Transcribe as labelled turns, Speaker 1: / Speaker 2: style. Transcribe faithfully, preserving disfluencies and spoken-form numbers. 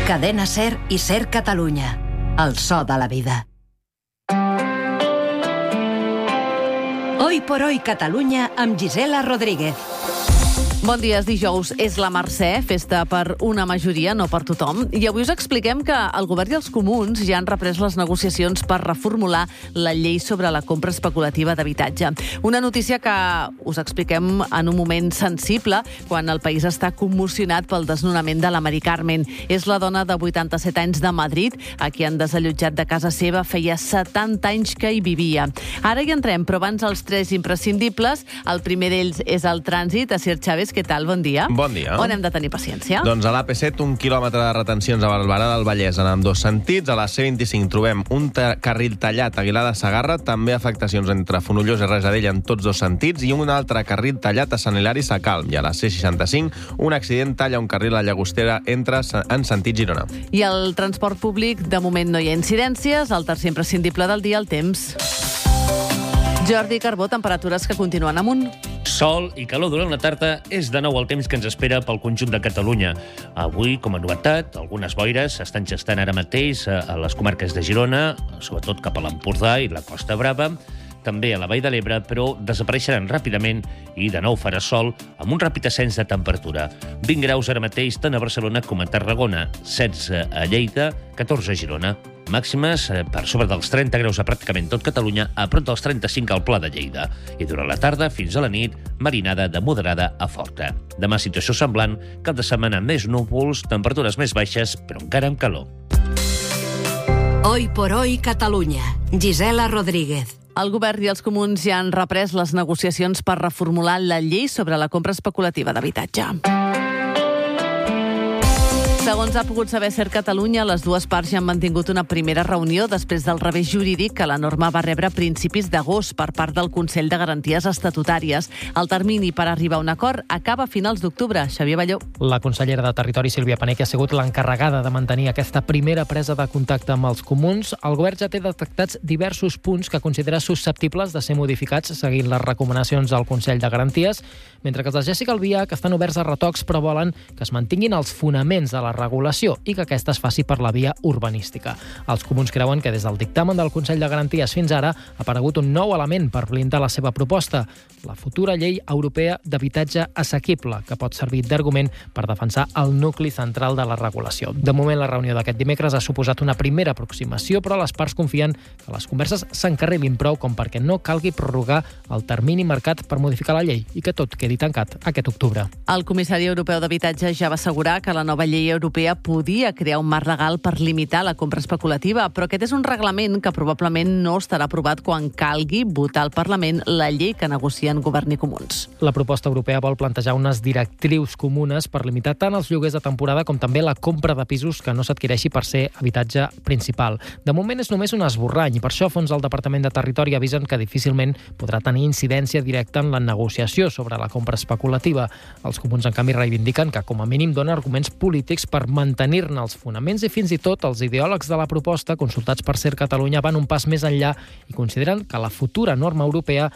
Speaker 1: Cadena SER i SER Catalunya. El so de la vida. Hoy por hoy Catalunya amb Gisela Rodríguez.
Speaker 2: Bon dia, és dijous. És la Mercè, festa per una majoria, no per tothom. I avui us expliquem que el govern i els comuns ja han reprès les negociacions per reformular la llei sobre la compra especulativa d'habitatge. Una notícia que us expliquem en un moment sensible, quan el país està commocionat pel desnonament de la Mari Carmen. És la dona de vuitanta-set anys de Madrid, a qui han desallotjat de casa seva feia setanta anys que hi vivia. Ara hi entrem, però abans els tres imprescindibles. El primer d'ells és el trànsit. A Sir Chávez, què tal? Bon dia.
Speaker 3: Bon dia.
Speaker 2: On hem de tenir paciència?
Speaker 3: Doncs a l'A P set, un quilòmetre de retencions a Barberà del Vallès en ambdós sentits. A la C vint-i-cinc trobem un ta- carril tallat a Aguilar de Segarra, també afectacions entre Fonollosa i Rajadell en tots dos sentits, i un altre carril tallat a Sant Hilari Sacalm. I a la C seixanta-cinc, un accident talla un carril a Llagostera entre en sentit Girona.
Speaker 2: I el transport públic, de moment no hi ha incidències. El tercer imprescindible del dia, el temps. Jordi Carbó, temperatures que continuen amunt.
Speaker 4: Sol i calor durant la tarda és de nou el temps que ens espera pel conjunt de Catalunya. Avui, com a novetat, algunes boires s'estan gestant ara mateix a les comarques de Girona, sobretot cap a l'Empordà i la Costa Brava, també a la Vall de l'Ebre, però desapareixeran ràpidament i de nou farà sol amb un ràpid ascens de temperatura. vint graus ara mateix tant a Barcelona com a Tarragona, setze a Lleida, catorze a Girona. Màximes per sobre dels trenta graus a pràcticament tot Catalunya, a prop dels trenta-cinc al Pla de Lleida. I durant la tarda, fins a la nit, marinada de moderada a forta. Demà situació semblant, cap de setmana més núvols, temperatures més baixes, però encara amb calor.
Speaker 1: Hoy por hoy Catalunya. Gisela Rodríguez.
Speaker 2: El govern i els comuns ja han reprès les negociacions per reformular la llei sobre la compra especulativa d'habitatge. Segons ha pogut saber SER Catalunya, les dues parts ja han mantingut una primera reunió després del revés jurídic que la norma va rebre a principis d'agost per part del Consell de Garanties Estatutàries. El termini per arribar a un acord acaba a finals d'octubre. Xavier Balló.
Speaker 5: La consellera de Territori, Sílvia Pané, que ha sigut l'encarregada de mantenir aquesta primera presa de contacte amb els comuns. El govern ja té detectats diversos punts que considera susceptibles de ser modificats seguint les recomanacions del Consell de Garanties, mentre que els de Jessica Albiach estan oberts a retocs però volen que es mantinguin els fonaments de la regulació i que aquesta es faci per la via urbanística. Els comuns creuen que des del dictamen del Consell de Garanties fins ara ha aparegut un nou element per blindar la seva proposta, la futura llei europea d'habitatge assequible, que pot servir d'argument per defensar el nucli central de la regulació. De moment, la reunió d'aquest dimecres ha suposat una primera aproximació, però les parts confien que les converses s'encarrilin prou com perquè no calgui prorrogar el termini marcat per modificar la llei i que tot quedi tancat aquest octubre.
Speaker 2: El comissari europeu d'habitatge ja va assegurar que la nova llei europea podia crear un marc legal per limitar la compra especulativa, però aquest és un reglament que probablement no estarà aprovat quan calgui votar al Parlament la llei que negocien govern i comuns.
Speaker 5: La proposta europea vol plantejar unes directrius comunes per limitar tant els lloguers de temporada com també la compra de pisos que no s'adquireixi per ser habitatge principal. De moment és només un esborrany i per això fons del Departament de Territori avisen que difícilment podrà tenir incidència directa en la negociació sobre la compra especulativa. Els comuns, en canvi, reivindiquen que com a mínim dona arguments polítics per mantenir-ne els fonaments i fins i tot els ideòlegs de la proposta, consultats per SER Catalunya, van un pas més enllà i consideren que la futura norma europea